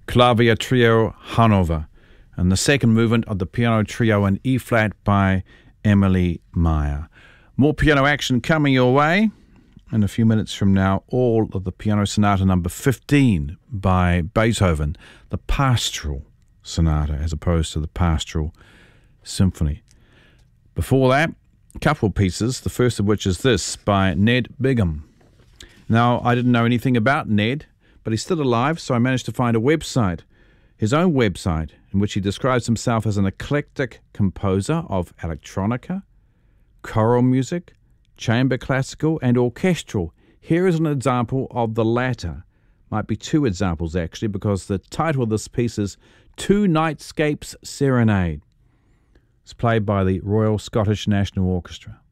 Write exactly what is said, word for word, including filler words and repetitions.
Clavier Trio Hanover, and the second movement of the Piano Trio in E-flat by Emily Meyer. More piano action coming your way. In a few minutes from now, all of the Piano Sonata number fifteen by Beethoven, the Pastoral Sonata as opposed to the Pastoral Symphony. Before that, a couple of pieces, the first of which is this by Ned Bigham. Now, I didn't know anything about Ned, but he's still alive, so I managed to find a website, his own website, in which he describes himself as an eclectic composer of electronica, choral music, chamber classical, and orchestral. Here is an example of the latter. Might be two examples, actually, because the title of this piece is Two Nightscapes Serenade. It's played by the Royal Scottish National Orchestra.